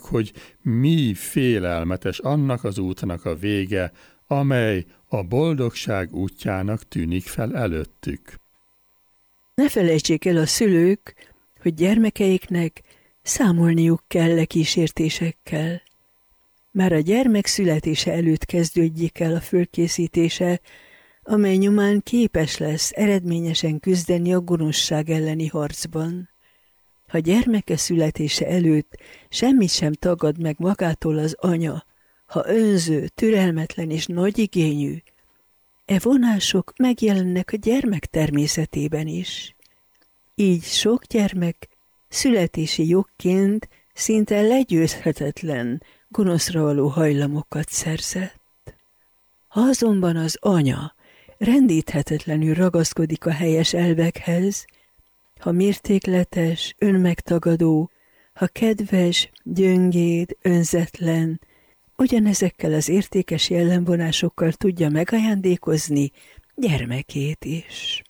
hogy mi félelmetes annak az útnak a vége, amely a boldogság útjának tűnik fel előttük. Ne felejtsék el a szülők, hogy gyermekeiknek számolniuk kell kísértésekkel. Már a gyermek születése előtt kezdődjék el a fölkészítése, amely nyomán képes lesz eredményesen küzdeni a gonoszság elleni harcban. Ha gyermeke születése előtt semmit sem tagad meg magától az anya, ha önző, türelmetlen és nagyigényű, e vonások megjelennek a gyermek természetében is. Így sok gyermek születési jogként szinte legyőzhetetlen, gonoszra való hajlamokat szerzett. Ha azonban az anya rendíthetetlenül ragaszkodik a helyes elvekhez, ha mértékletes, önmegtagadó, ha kedves, gyöngéd, önzetlen, ugyanezekkel az értékes jellemvonásokkal tudja megajándékozni gyermekét is.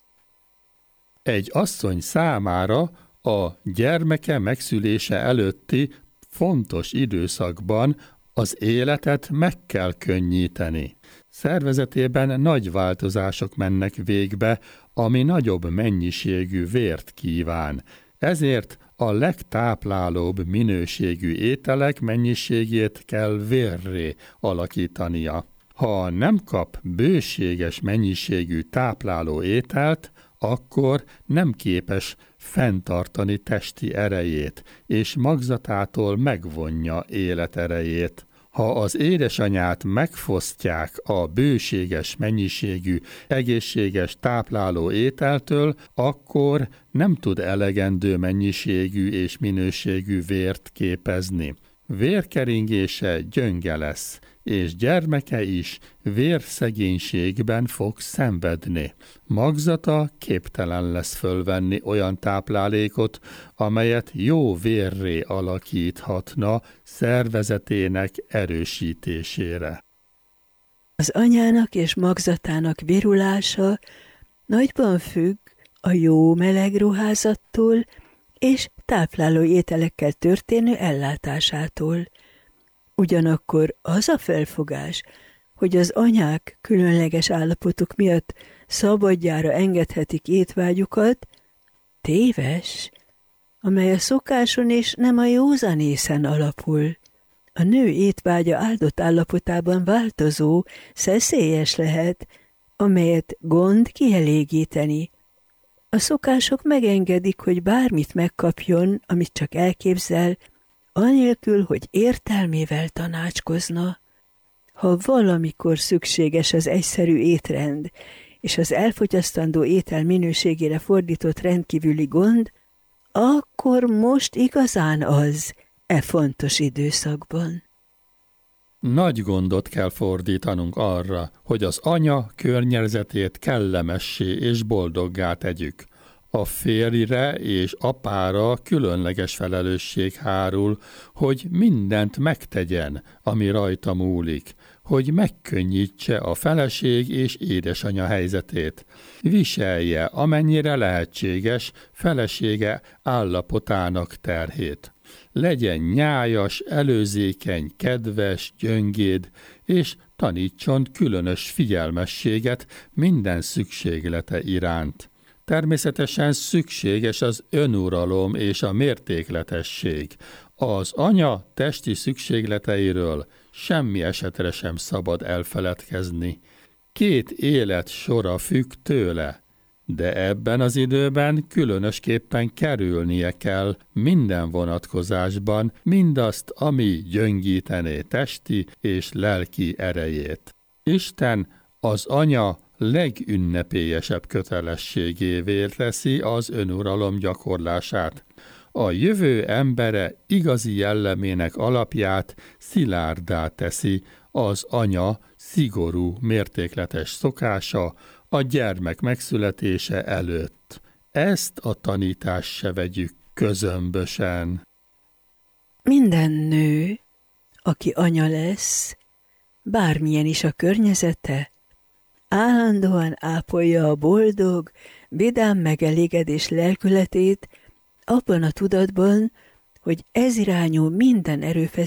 Egy asszony számára a gyermeke megszülése előtti fontos időszakban az életet meg kell könnyíteni. Szervezetében nagy változások mennek végbe, ami nagyobb mennyiségű vért kíván. Ezért a legtáplálóbb minőségű ételek mennyiségét kell vérré alakítania. Ha nem kap bőséges mennyiségű tápláló ételt, akkor nem képes fenntartani testi erejét, és magzatától megvonja életerejét. Ha az édesanyát megfosztják a bőséges mennyiségű, egészséges tápláló ételtől, akkor nem tud elegendő mennyiségű és minőségű vért képezni. Vérkeringése gyönge lesz, és gyermeke is vérszegénységben fog szenvedni. Magzata képtelen lesz fölvenni olyan táplálékot, amelyet jó vérré alakíthatna szervezetének erősítésére. Az anyának és magzatának virulása nagyban függ a jó meleg ruházattól és tápláló ételekkel történő ellátásától. Ugyanakkor az a felfogás, hogy az anyák különleges állapotuk miatt szabadjára engedhetik étvágyukat, téves, amely a szokáson és nem a józan észen alapul. A nő étvágya áldott állapotában változó, szeszélyes lehet, amelyet gond kielégíteni. A szokások megengedik, hogy bármit megkapjon, amit csak elképzel, anélkül, hogy értelmével tanácskozna. Ha valamikor szükséges az egyszerű étrend, és az elfogyasztandó étel minőségére fordított rendkívüli gond, akkor most igazán az, e fontos időszakban. Nagy gondot kell fordítanunk arra, hogy az anya környezetét kellemessé és boldoggá tegyük. A férjre és apára különleges felelősség hárul, hogy mindent megtegyen, ami rajta múlik, hogy megkönnyítse a feleség és édesanya helyzetét. Viselje, amennyire lehetséges, felesége állapotának terhét. Legyen nyájas, előzékeny, kedves, gyöngéd, és tanítson különös figyelmességet minden szükséglete iránt. Természetesen szükséges az önuralom és a mértékletesség. Az anya testi szükségleteiről semmi esetre sem szabad elfeledkezni. 2 élet sora függ tőle, de ebben az időben különösképpen kerülnie kell minden vonatkozásban mindazt, ami gyöngítené testi és lelki erejét. Isten az anya legünnepélyesebb kötelességévé teszi az önuralom gyakorlását. A jövő embere igazi jellemének alapját szilárdá teszi az anya szigorú, mértékletes szokása a gyermek megszületése előtt. Ezt a tanítást se vegyük közömbösen. Minden nő, aki anya lesz, bármilyen is a környezete, állandóan ápolja a boldog, vidám megelégedés lelkületét abban a tudatban, hogy ez irányú minden erőfeszítését